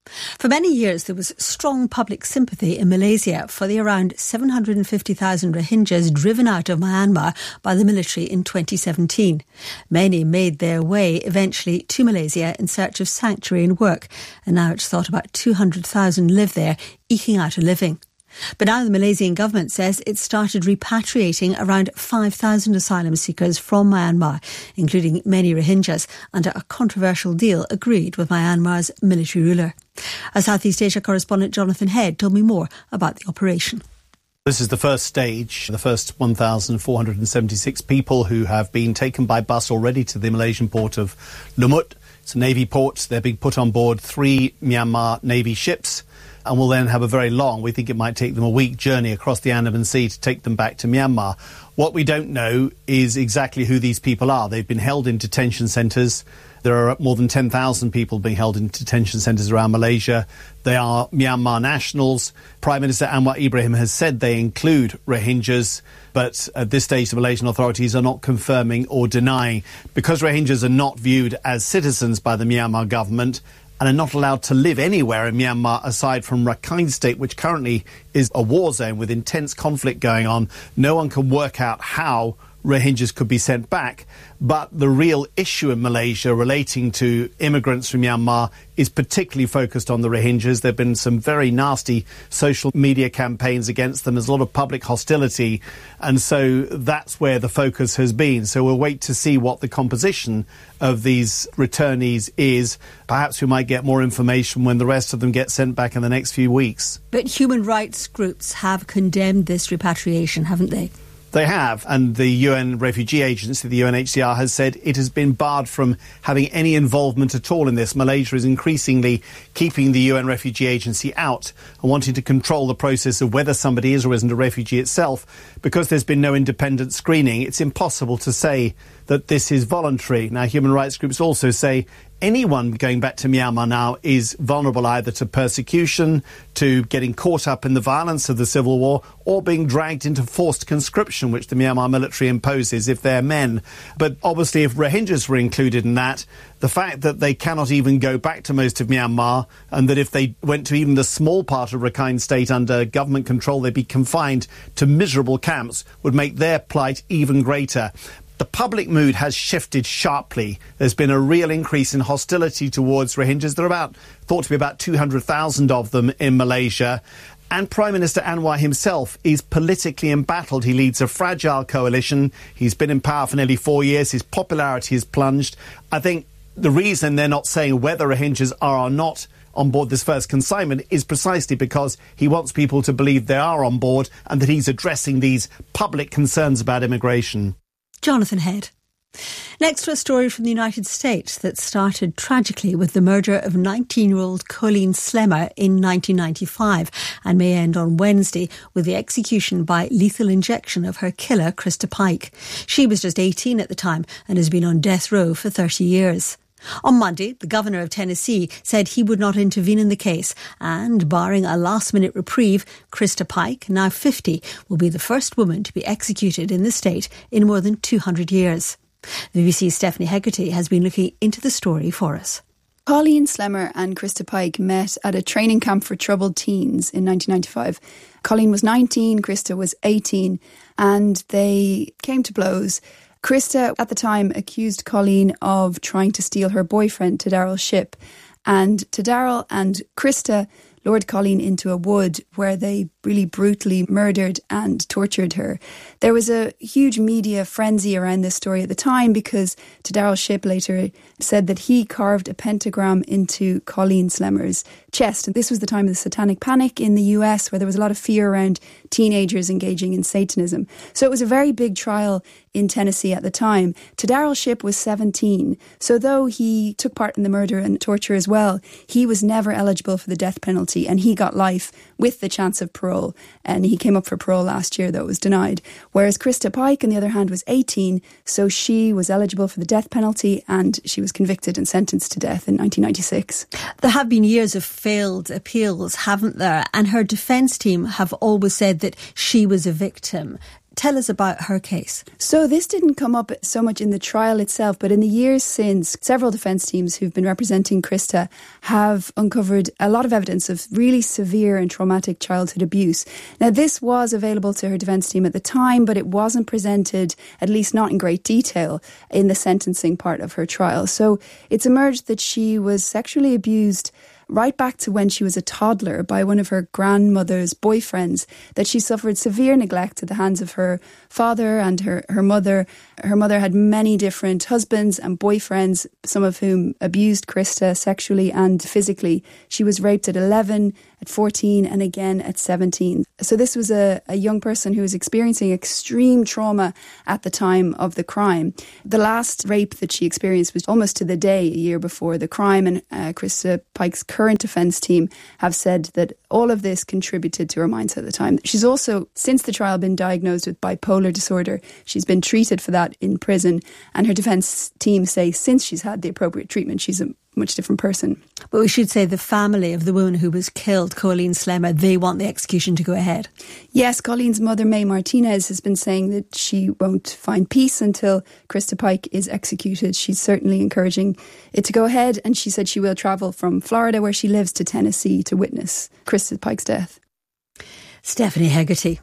For many years, there was strong public sympathy in Malaysia for the around seven hundred fifty thousand Rohingyas driven out of Myanmar by the military in twenty seventeen. Many made their way eventually to Malaysia in search of sanctuary and work, and now it's thought about two hundred thousand live there, eking out a living. But now the Malaysian government says it's started repatriating around five thousand asylum seekers from Myanmar, including many Rohingyas, under a controversial deal agreed with Myanmar's military ruler. Our Southeast Asia correspondent Jonathan Head told me more about the operation. This is the first stage, the first one thousand four hundred seventy-six people who have been taken by bus already to the Malaysian port of Lumut. It's a Navy port. They're being put on board three Myanmar Navy ships, and will then have a very long, we think it might take them a week journey across the Andaman Sea to take them back to Myanmar. What we don't know is exactly who these people are. They've been held in detention centres. There are more than ten thousand people being held in detention centres around Malaysia. They are Myanmar nationals. Prime Minister Anwar Ibrahim has said they include Rohingyas, but at this stage the Malaysian authorities are not confirming or denying. Because Rohingyas are not viewed as citizens by the Myanmar government and are not allowed to live anywhere in Myanmar aside from Rakhine State, which currently is a war zone with intense conflict going on, no one can work out how Rohingyas could be sent back. But the real issue in Malaysia relating to immigrants from Myanmar is particularly focused on the Rohingyas. There have been some very nasty social media campaigns against them. There's a lot of public hostility. And so that's where the focus has been. So we'll wait to see what the composition of these returnees is. Perhaps we might get more information when the rest of them get sent back in the next few weeks. But human rights groups have condemned this repatriation, haven't they? They have, and the U N Refugee Agency, the U N H C R, has said it has been barred from having any involvement at all in this. Malaysia is increasingly keeping the U N Refugee Agency out and wanting to control the process of whether somebody is or isn't a refugee itself. Because there's been no independent screening, it's impossible to say that this is voluntary. Now, human rights groups also say anyone going back to Myanmar now is vulnerable either to persecution, to getting caught up in the violence of the civil war, or being dragged into forced conscription, which the Myanmar military imposes if they're men. But obviously, if Rohingyas were included in that, the fact that they cannot even go back to most of Myanmar, and that if they went to even the small part of Rakhine State under government control, they'd be confined to miserable camps, would make their plight even greater. The public mood has shifted sharply. There's been a real increase in hostility towards Rohingyas. There are about, thought to be about two hundred thousand of them in Malaysia. And Prime Minister Anwar himself is politically embattled. He leads a fragile coalition. He's been in power for nearly four years. His popularity has plunged. I think the reason they're not saying whether Rohingyas are or not on board this first consignment is precisely because he wants people to believe they are on board and that he's addressing these public concerns about immigration. Jonathan Head. Next to a story from the United States that started tragically with the murder of nineteen-year-old Colleen Slemmer in nineteen ninety-five and may end on Wednesday with the execution by lethal injection of her killer, Krista Pike. She was just eighteen at the time and has been on death row for thirty years. On Monday, the governor of Tennessee said he would not intervene in the case and, barring a last-minute reprieve, Krista Pike, now fifty, will be the first woman to be executed in the state in more than two hundred years. The B B C's Stephanie Hegarty has been looking into the story for us. Colleen Slemmer and Krista Pike met at a training camp for troubled teens in nineteen ninety-five. Colleen was nineteen, Krista was eighteen, and they came to blows. Krista, at the time, accused Colleen of trying to steal her boyfriend, Tadarrell Shipp. And Tadarrell and Krista lured Colleen into a wood where they really brutally murdered and tortured her. There was a huge media frenzy around this story at the time because Tadarrell Shipp later said that he carved a pentagram into Colleen Slemmer's chest. And this was the time of the Satanic Panic in the U S, where there was a lot of fear around teenagers engaging in Satanism. So it was a very big trial in Tennessee at the time. Tadarrell Shipp was seventeen. So though he took part in the murder and torture as well, he was never eligible for the death penalty, and he got life with the chance of parole. And he came up for parole last year, though it was denied. Whereas Krista Pike, on the other hand, was eighteen, so she was eligible for the death penalty, and she was convicted and sentenced to death in nineteen ninety-six. There have been years of failed appeals, haven't there? And her defence team have always said that she was a victim. Tell us about her case. So this didn't come up so much in the trial itself, but in the years since, several defence teams who've been representing Krista have uncovered a lot of evidence of really severe and traumatic childhood abuse. Now, this was available to her defence team at the time, but it wasn't presented, at least not in great detail, in the sentencing part of her trial. So it's emerged that she was sexually abused right back to when she was a toddler by one of her grandmother's boyfriends, that she suffered severe neglect at the hands of her father and her, her mother. Her mother had many different husbands and boyfriends, some of whom abused Krista sexually and physically. She was raped at eleven, at fourteen, and again at seventeen. So this was a, a young person who was experiencing extreme trauma at the time of the crime. The last rape that she experienced was almost to the day a year before the crime, and uh, Krista Pike's current defence team have said that all of this contributed to her mindset at the time. She's also, since the trial, been diagnosed with bipolar disorder. She's been treated for that in prison, and her defence team say since she's had the appropriate treatment, she's a much different person. But we should say the family of the woman who was killed, Colleen Slemmer, they want the execution to go ahead. Yes, Colleen's mother, May Martinez, has been saying that she won't find peace until Krista Pike is executed. She's certainly encouraging it to go ahead, and she said she will travel from Florida, where she lives, to Tennessee to witness Krista Pike's death. Stephanie Hegarty.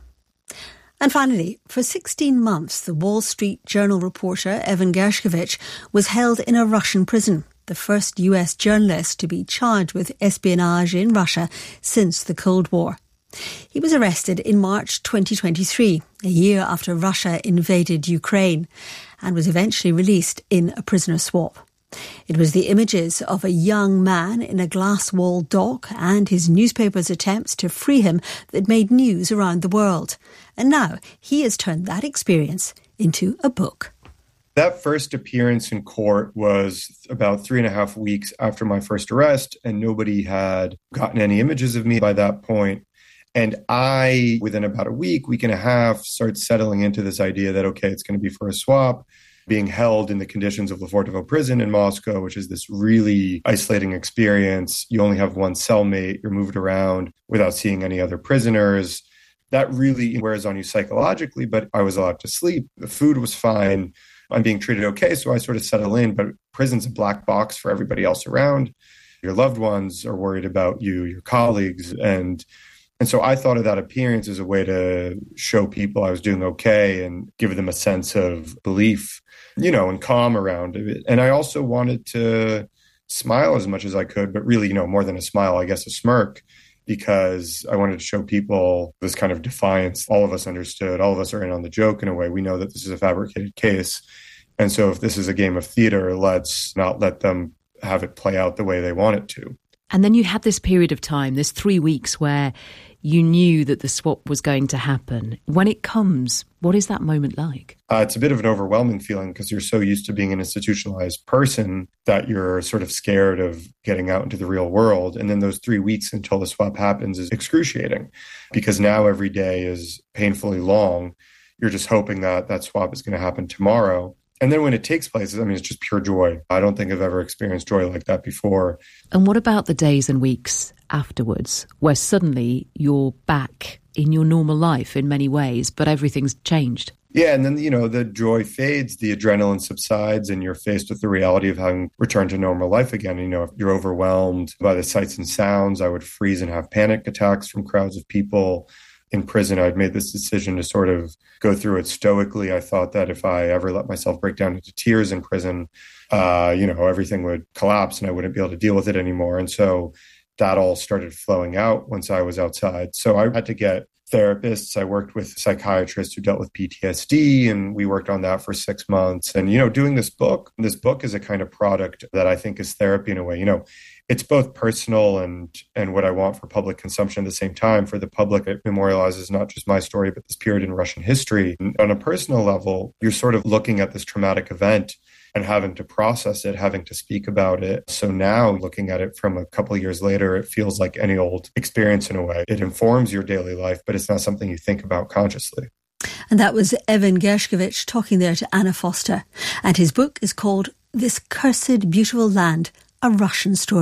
And finally, for sixteen months, the Wall Street Journal reporter Evan Gershkovich was held in a Russian prison, the first U S journalist to be charged with espionage in Russia since the Cold War. He was arrested in March twenty twenty-three, a year after Russia invaded Ukraine, and was eventually released in a prisoner swap. It was the images of a young man in a glass-walled dock and his newspaper's attempts to free him that made news around the world. And now he has turned that experience into a book. That first appearance in court was about three and a half weeks after my first arrest, and nobody had gotten any images of me by that point. And I, within about a week, week and a half, started settling into this idea that, okay, it's going to be for a swap, being held in the conditions of Lefortovo prison in Moscow, which is this really isolating experience. You only have one cellmate, you're moved around without seeing any other prisoners. That really wears on you psychologically, but I was allowed to sleep. The food was fine. I'm being treated okay, so I sort of settle in, but prison's a black box for everybody else around. Your loved ones are worried about you, your colleagues, and and so I thought of that appearance as a way to show people I was doing okay and give them a sense of belief, you know, and calm around it. And I also wanted to smile as much as I could, but really, you know, more than a smile, I guess a smirk, because I wanted to show people this kind of defiance. All of us understood, all of us are in on the joke in a way. We know that this is a fabricated case. And so if this is a game of theater, let's not let them have it play out the way they want it to. And then you had this period of time, this three weeks where you knew that the swap was going to happen. When it comes, what is that moment like? Uh, it's a bit of an overwhelming feeling because you're so used to being an institutionalized person that you're sort of scared of getting out into the real world. And then those three weeks until the swap happens is excruciating because now every day is painfully long. You're just hoping that that swap is going to happen tomorrow. And then when it takes place, I mean, it's just pure joy. I don't think I've ever experienced joy like that before. And what about the days and weeks afterwards, where suddenly you're back in your normal life in many ways, but everything's changed? Yeah, and then, you know, the joy fades, the adrenaline subsides, and you're faced with the reality of having returned to normal life again. You know, if you're overwhelmed by the sights and sounds, I would freeze and have panic attacks from crowds of people. In prison, I'd made this decision to sort of go through it stoically. I thought that if I ever let myself break down into tears in prison, uh, you know, everything would collapse and I wouldn't be able to deal with it anymore. And so that all started flowing out once I was outside. So I had to get therapists. I worked with psychiatrists who dealt with P T S D, and we worked on that for six months. And, you know, doing this book, this book is a kind of product that I think is therapy in a way. You know, it's both personal and and what I want for public consumption at the same time. For the public, it memorializes not just my story, but this period in Russian history. And on a personal level, you're sort of looking at this traumatic event and having to process it, having to speak about it. So now looking at it from a couple of years later, it feels like any old experience in a way. It informs your daily life, but it's not something you think about consciously. And that was Evan Gershkovich talking there to Anna Foster. And his book is called This Cursed Beautiful Land, A Russian Story.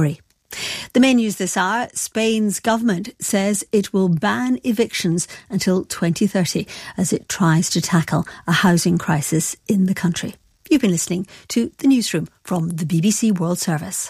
The main news this hour, Spain's government says it will ban evictions until twenty thirty as it tries to tackle a housing crisis in the country. You've been listening to The Newsroom from the B B C World Service.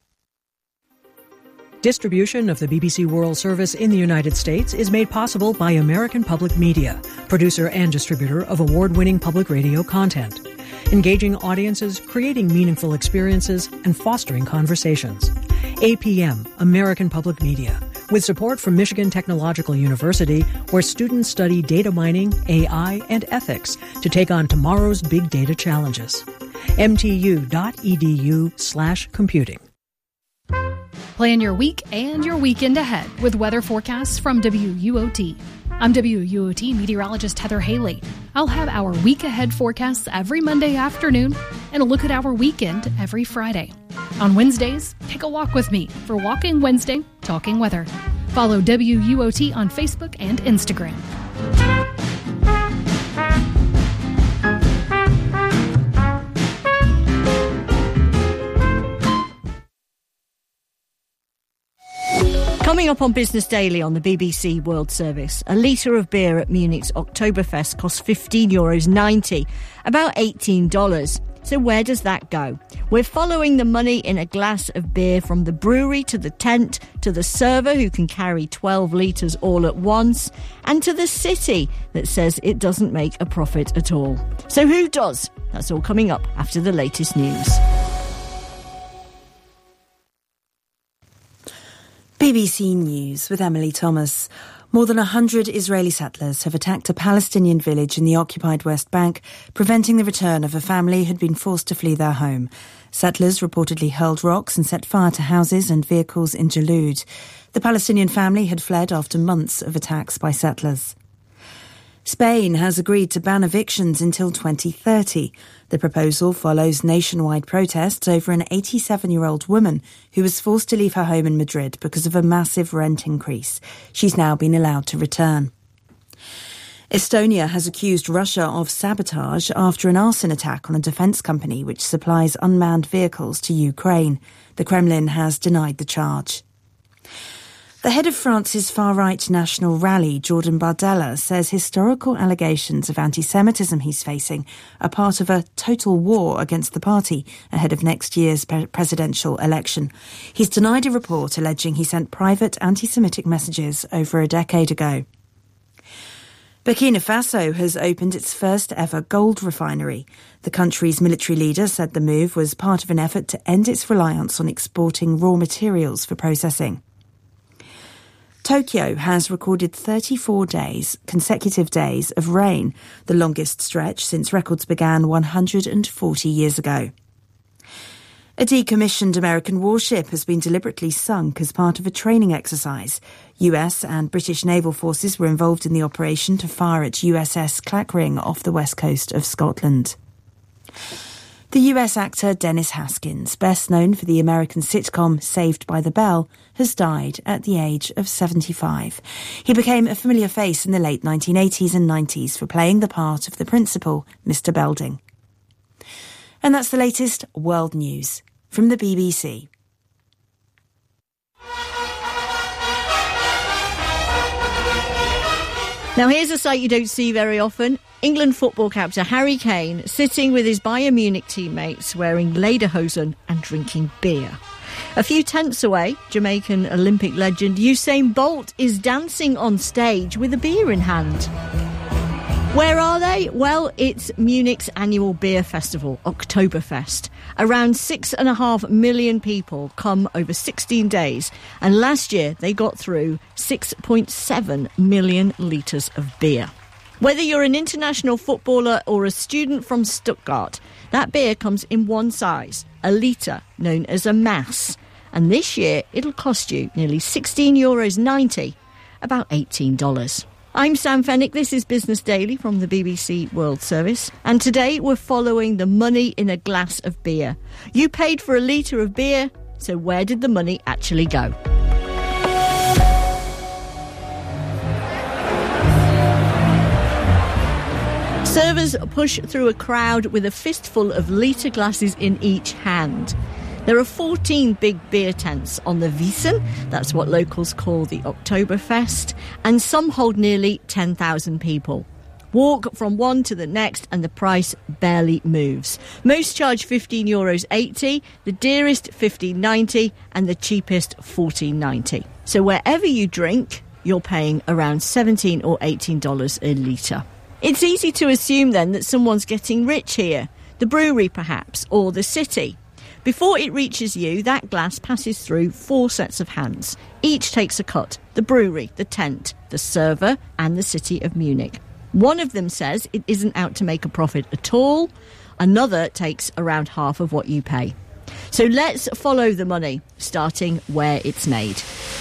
Distribution of the B B C World Service in the United States is made possible by American Public Media, producer and distributor of award-winning public radio content. Engaging audiences, creating meaningful experiences, and fostering conversations. A P M, American Public Media, with support from Michigan Technological University, where students study data mining, A I, and ethics to take on tomorrow's big data challenges. M T U dot E D U slash computing. Plan your week and your weekend ahead with weather forecasts from W U O T. I'm W U O T meteorologist Heather Haley. I'll have our week ahead forecasts every Monday afternoon and a look at our weekend every Friday. On Wednesdays, take a walk with me for Walking Wednesday, Talking Weather. Follow W U O T on Facebook and Instagram. Coming up on Business Daily on the B B C World Service, a litre of beer at Munich's Oktoberfest costs fifteen euros ninety, about eighteen dollars. So where does that go? We're following the money in a glass of beer from the brewery to the tent, to the server who can carry twelve litres all at once, and to the city that says it doesn't make a profit at all. So who does? That's all coming up after the latest news. B B C News with Emily Thomas. More than one hundred Israeli settlers have attacked a Palestinian village in the occupied West Bank, preventing the return of a family who had been forced to flee their home. Settlers reportedly hurled rocks and set fire to houses and vehicles in Jalud. The Palestinian family had fled after months of attacks by settlers. Spain has agreed to ban evictions until twenty thirty. The proposal follows nationwide protests over an eighty-seven-year-old woman who was forced to leave her home in Madrid because of a massive rent increase. She's now been allowed to return. Estonia has accused Russia of sabotage after an arson attack on a defence company which supplies unmanned vehicles to Ukraine. The Kremlin has denied the charge. The head of France's far-right National Rally, Jordan Bardella, says historical allegations of anti-Semitism he's facing are part of a total war against the party ahead of next year's pre- presidential election. He's denied a report alleging he sent private anti-Semitic messages over a decade ago. Burkina Faso has opened its first ever gold refinery. The country's military leader said the move was part of an effort to end its reliance on exporting raw materials for processing. Tokyo has recorded thirty-four days, consecutive days of rain, the longest stretch since records began one hundred forty years ago. A decommissioned American warship has been deliberately sunk as part of a training exercise. U S and British naval forces were involved in the operation to fire at U S S Clackring off the west coast of Scotland. The U S actor Dennis Haskins, best known for the American sitcom Saved by the Bell, has died at the age of seventy-five. He became a familiar face in the late nineteen eighties and nineties for playing the part of the principal, Mister Belding. And that's the latest world news from the B B C. Now here's a sight you don't see very often. England football captain Harry Kane sitting with his Bayern Munich teammates wearing lederhosen and drinking beer. A few tents away, Jamaican Olympic legend Usain Bolt is dancing on stage with a beer in hand. Where are they? Well, it's Munich's annual beer festival, Oktoberfest. Around six and a half million people come over sixteen days, and last year they got through six point seven million litres of beer. Whether you're an international footballer or a student from Stuttgart, that beer comes in one size, a litre, known as a mass. And this year it'll cost you nearly sixteen euros ninety, about eighteen dollars. I'm Sam Fennick, this is Business Daily from the B B C World Service, and today we're following the money in a glass of beer. You paid for a litre of beer, so where did the money actually go? Servers push through a crowd with a fistful of litre glasses in each hand. There are fourteen big beer tents on the Wiesn, that's what locals call the Oktoberfest, and some hold nearly ten thousand people. Walk from one to the next and the price barely moves. Most charge fifteen euros eighty, the dearest fifteen ninety and the cheapest fourteen ninety. So wherever you drink, you're paying around seventeen or eighteen dollars a litre. It's easy to assume then that someone's getting rich here. The brewery perhaps, or the city. Before it reaches you, that glass passes through four sets of hands. Each takes a cut. The brewery, the tent, the server and the city of Munich. One of them says it isn't out to make a profit at all. Another takes around half of what you pay. So let's follow the money, starting where it's made.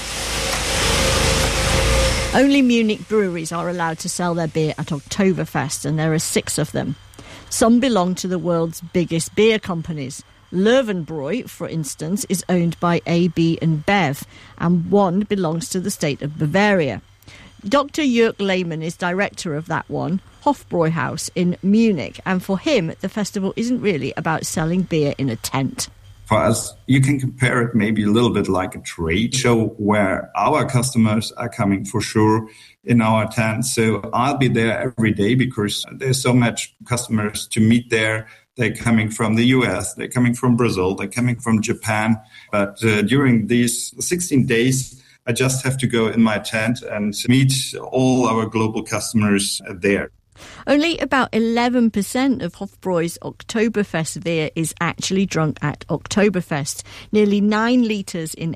Only Munich breweries are allowed to sell their beer at Oktoberfest, and there are six of them. Some belong to the world's biggest beer companies. Löwenbräu, for instance, is owned by A B and Bev, and one belongs to the state of Bavaria. Doctor Jörg Lehmann is director of that one, Hofbräuhaus in Munich, and for him, the festival isn't really about selling beer in a tent. For us, you can compare it maybe a little bit like a trade show where our customers are coming for sure in our tent. So I'll be there every day because there's so much customers to meet there. They're coming from the U S, they're coming from Brazil, they're coming from Japan. But uh, during these sixteen days, I just have to go in my tent and meet all our global customers there. Only about eleven percent of Hofbräu's Oktoberfest beer is actually drunk at Oktoberfest. Nearly nine litres in